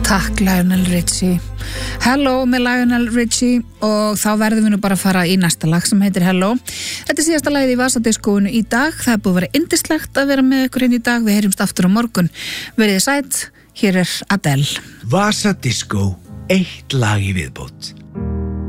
Takk Lionel Richie. Hello með Lionel Richie og þá verðum við nú bara að fara í næsta lag sem heitir Hello. Þetta er síðasta lagið í Vasadiskóinu í dag. Það er búið að vera yndislegt að vera með ykkur hérna í dag. Við heyrjumst aftur á morgun. Verið sætt, hér er Adele. Vasadiskó, eitt lag í viðbót.